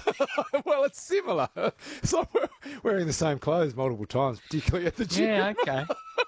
Well, it's similar. It's like wearing the same clothes multiple times, particularly at the gym. Yeah, okay.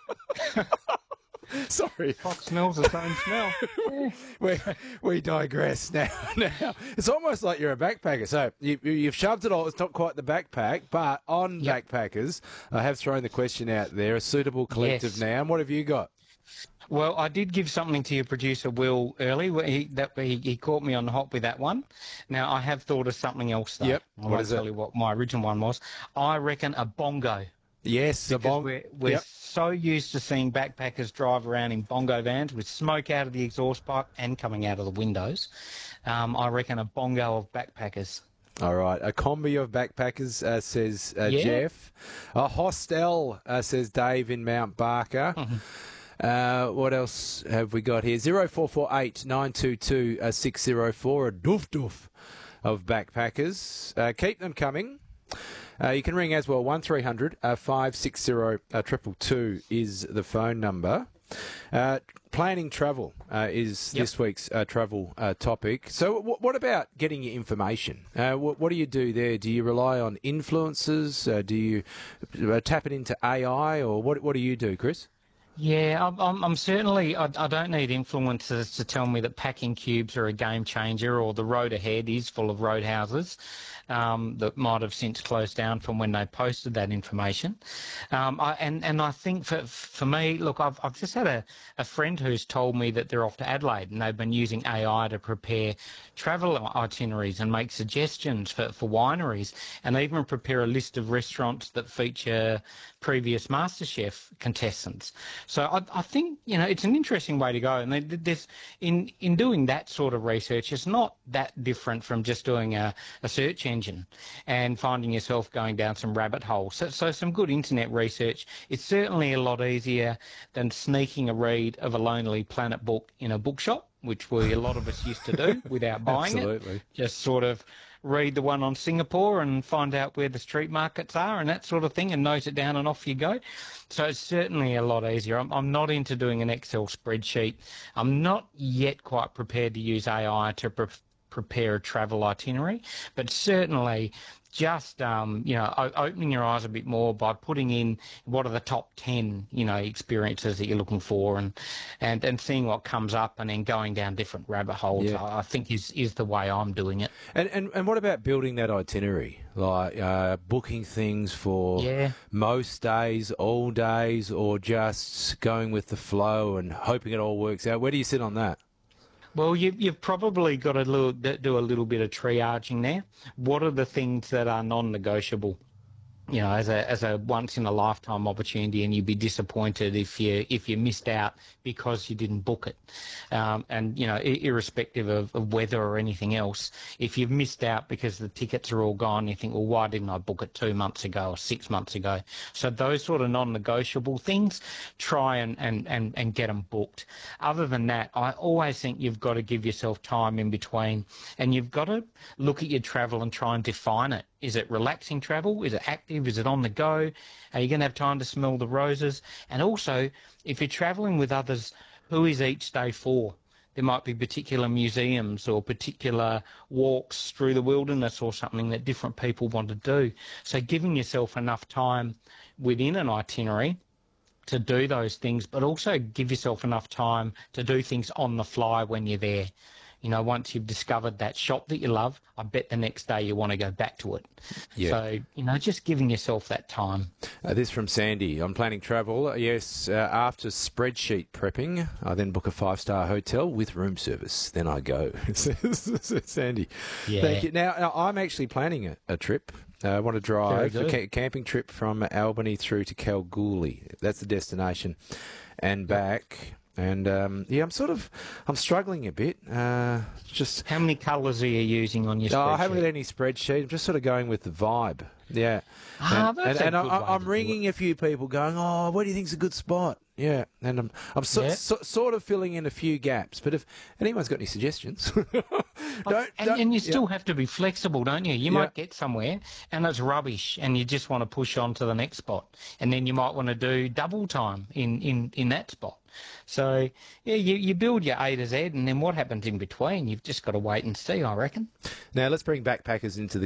Sorry. Fox smells the same smell. Yeah. We digress now. Now, it's almost like you're a backpacker. So you've shoved it all. It's not quite the backpack, but on backpackers, I have thrown the question out there, a suitable collective noun. What have you got? Well, I did give something to your producer, Will, early. He caught me on the hop with that one. Now, I have thought of something else, though. Yep. I won't tell you what my original one was. I reckon a bongo. Yes, a bongo. We're so used to seeing backpackers drive around in bongo vans with smoke out of the exhaust pipe and coming out of the windows. I reckon a bongo of backpackers. All right. A combi of backpackers, says Jeff. A hostel, says Dave in Mount Barker. What else have we got here? 0448 922 604. A doof of backpackers. Keep them coming. You can ring as well. 1300 560 222 is the phone number. Planning travel is this week's travel topic. So what about getting your information? What do you do there? Do you rely on influencers? Do you tap it into AI? Or what do you do, Chris? Yeah, I'm certainly. I don't need influencers to tell me that packing cubes are a game changer, or the road ahead is full of roadhouses that might have since closed down from when they posted that information. And I think for me, look, I've just had a friend who's told me that they're off to Adelaide and they've been using AI to prepare travel itineraries and make suggestions for wineries, and even prepare a list of restaurants that feature previous MasterChef contestants. So I think, it's an interesting way to go. And there's, in doing that sort of research, it's not that different from just doing a search engine and finding yourself going down some rabbit holes. So some good internet research. It's certainly a lot easier than sneaking a read of a Lonely Planet book in a bookshop, which a lot of us used to do without buying it. Just sort of read the one on Singapore and find out where the street markets are and that sort of thing and note it down and off you go. So it's certainly a lot easier. I'm not into doing an Excel spreadsheet. I'm not yet quite prepared to use AI to prepare a travel itinerary, but certainly just, opening your eyes a bit more by putting in what are the top 10, experiences that you're looking for and seeing what comes up and then going down different rabbit holes, I think is the way I'm doing it. And what about building that itinerary? Like booking things for most days, all days, or just going with the flow and hoping it all works out? Where do you sit on that? Well, you've probably got to do a little bit of triaging there. What are the things that are non-negotiable? As a once in a lifetime opportunity, and you'd be disappointed if you missed out because you didn't book it. And irrespective of weather or anything else, if you've missed out because the tickets are all gone, you think, well, why didn't I book it 2 months ago or 6 months ago? So those sort of non-negotiable things, try and get them booked. Other than that, I always think you've got to give yourself time in between, and you've got to look at your travel and try and define it. Is it relaxing travel? Is it active? Is it on the go? Are you going to have time to smell the roses? And also, if you're travelling with others, who is each day for? There might be particular museums or particular walks through the wilderness or something that different people want to do. So giving yourself enough time within an itinerary to do those things, but also give yourself enough time to do things on the fly when you're there. Once you've discovered that shop that you love, I bet the next day you want to go back to it. Yeah. So, just giving yourself that time. This from Sandy. I'm planning travel. Yes, after spreadsheet prepping, I then book a 5-star hotel with room service. Then I go. Sandy. Yeah. Thank you. Now, I'm actually planning a trip. I want to drive a camping trip from Albany through to Kalgoorlie. That's the destination. And back. And I'm struggling a bit. Just how many colours are you using on your spreadsheet? I haven't got any spreadsheet. I'm just sort of going with the vibe. Yeah. I'm ringing a few people, going, "Oh, what do you think's a good spot?" Yeah, and I'm sort of filling in a few gaps. But if anyone's got any suggestions, and you still have to be flexible, don't you? You might get somewhere and it's rubbish, and you just want to push on to the next spot, and then you might want to do double time in that spot. So you build your A to Z, and then what happens in between, you've just got to wait and see, I reckon. Now let's bring backpackers into the